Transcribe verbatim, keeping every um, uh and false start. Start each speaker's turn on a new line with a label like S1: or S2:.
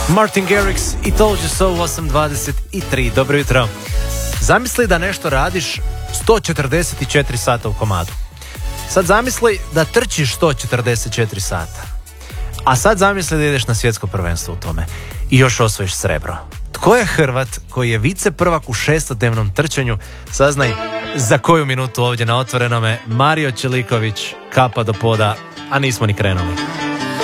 S1: Martin Garrix i Told You So u osam dvadeset tri. Dobro jutro. Zamisli da nešto radiš sto četrdeset četiri sata u komadu. Sad zamisli da trčiš sto četrdeset četiri sata. A sad zamisli da ideš na svjetsko prvenstvo u tome i još osvojiš srebro. Tko je Hrvat koji je vice prvak u šestodnevnom trčanju? Saznaj za koju minutu ovdje na Otvorenome. Mario Čeliković, kapa do poda, a nismo ni krenuli.